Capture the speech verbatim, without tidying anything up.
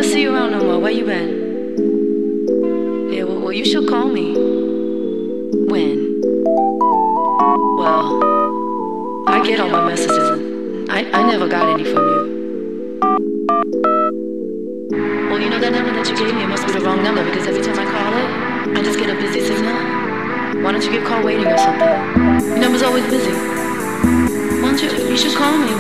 see you around no more. Where you been? Yeah, well, well, you should call me. When? Well, I get all my messages. And I, I never got any from you. Well, you know that number that you gave me, it must be the wrong number because every time I call it, I just get a busy signal. Why don't you get call waiting or something? Your number's always busy. Why don't you, you should call me.